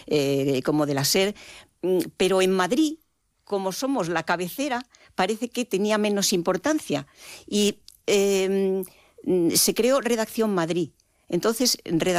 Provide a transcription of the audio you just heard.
como de la SER, pero en Madrid, como somos la cabecera, parece que tenía menos importancia. Y se creó Redacción Madrid. Entonces,